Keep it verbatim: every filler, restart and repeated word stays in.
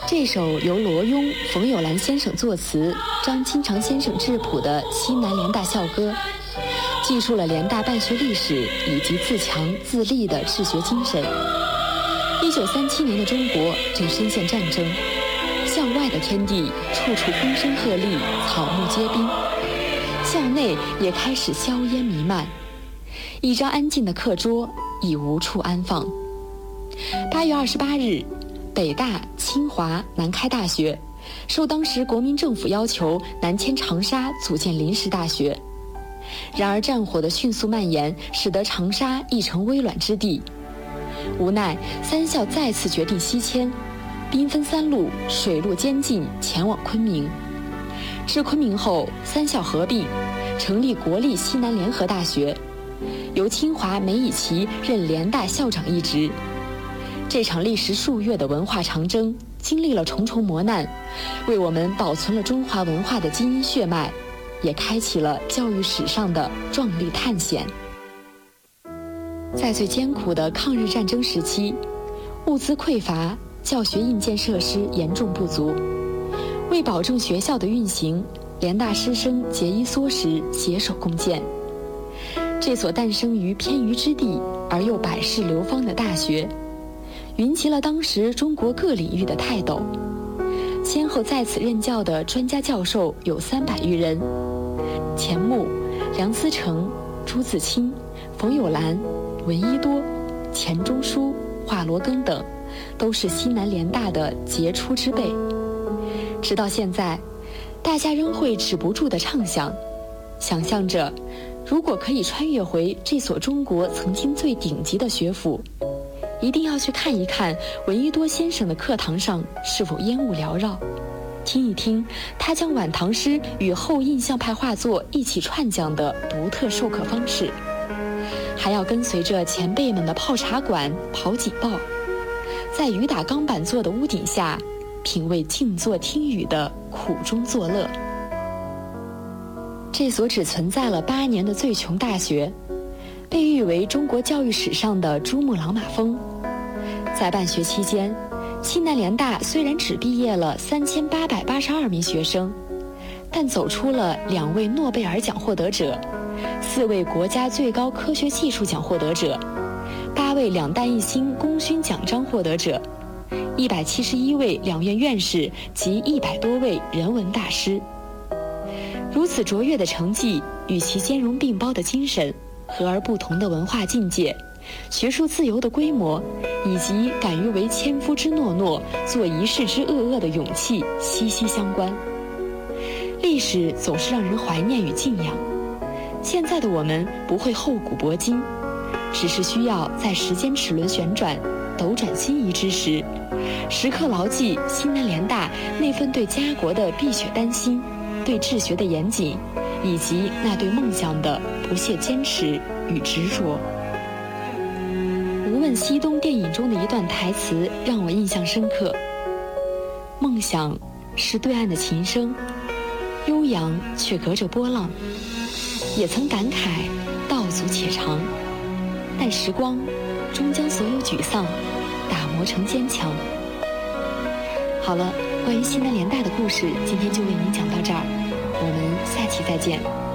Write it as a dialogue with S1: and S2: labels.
S1: 这首由罗庸、冯友兰先生作词、张清长先生质朴的西南联大校歌，记述了联大办学历史以及自强自立的治学精神。一九三七年的中国正深陷战争，校外的天地处处风声鹤唳，草木皆兵，校内也开始硝烟弥漫，一张安静的课桌已无处安放。八月二十八日，北大、清华、南开大学受当时国民政府要求南迁长沙，组建临时大学。然而战火的迅速蔓延使得长沙亦成危卵之地，无奈三校再次决定西迁，兵分三路，水陆兼进前往昆明。至昆明后，三校合并，成立国立西南联合大学，由清华梅贻琦任联大校长一职。这场历时数月的文化长征，经历了重重磨难，为我们保存了中华文化的基因血脉，也开启了教育史上的壮丽探险。在最艰苦的抗日战争时期，物资匮乏，教学硬件设施严重不足。为保证学校的运行，联大师生节衣缩食，携手共建。这所诞生于偏隅之地而又百世流芳的大学，云集了当时中国各领域的泰斗，先后在此任教的专家教授有三百余人。钱穆、梁思成、朱自清、冯友兰、闻一多、钱钟书、华罗庚等，都是西南联大的杰出之辈。直到现在，大家仍会止不住地畅想，想象着如果可以穿越回这所中国曾经最顶级的学府，一定要去看一看闻一多先生的课堂上是否烟雾缭绕，听一听他将晚唐诗与后印象派画作一起串讲的独特授课方式，还要跟随着前辈们的泡茶馆、跑警报，在雨打钢板做的屋顶下品味静坐听雨的苦中作乐。这所只存在了八年的最穷大学，被誉为中国教育史上的珠穆朗玛峰。在办学期间，西南联大虽然只毕业了三千八百八十二名学生，但走出了两位诺贝尔奖获得者，四位国家最高科学技术奖获得者，八位两弹一星功勋奖章获得者，一百七十一位两院院士及一百多位人文大师。如此卓越的成绩，与其兼容并包的精神，和而不同的文化境界，学术自由的规模，以及敢于为千夫之诺诺，做一世之恶恶的勇气息息相关。历史总是让人怀念与敬仰，现在的我们不会厚古薄今，只是需要在时间齿轮旋转、斗转星移之时，时刻牢记西南联大那份对家国的碧血丹心，对治学的严谨，以及那对梦想的不懈坚持与执着。无问西东电影中的一段台词让我印象深刻：梦想是对岸的琴声，悠扬却隔着波浪，也曾感慨道阻且长，但时光终将所有沮丧打磨成坚强。好了，关于西南联大的故事今天就为您讲到这儿，我们下期再见。